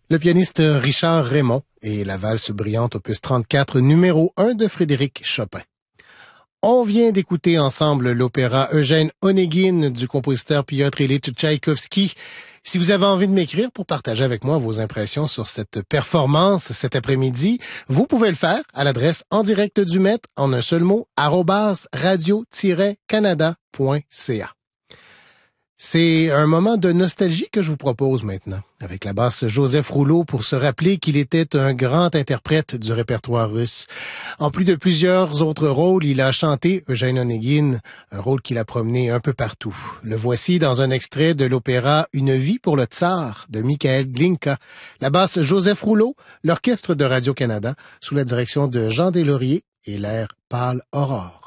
Le pianiste Richard Raymond et la valse brillante opus 34 numéro 1 de Frédéric Chopin. On vient d'écouter ensemble l'opéra Eugène Onégine du compositeur Piotr Ilyich Tchaïkovski. Si vous avez envie de m'écrire pour partager avec moi vos impressions sur cette performance cet après-midi, vous pouvez le faire à l'adresse en direct du Met en un seul mot @radio-canada.ca. C'est un moment de nostalgie que je vous propose maintenant, avec la basse Joseph Rouleau pour se rappeler qu'il était un grand interprète du répertoire russe. En plus de plusieurs autres rôles, il a chanté Eugène Onégine, un rôle qu'il a promené un peu partout. Le voici dans un extrait de l'opéra Une vie pour le tsar de Mikhail Glinka. La basse Joseph Rouleau, l'orchestre de Radio-Canada, sous la direction de Jean Deslauriers et l'air Pâle Aurore.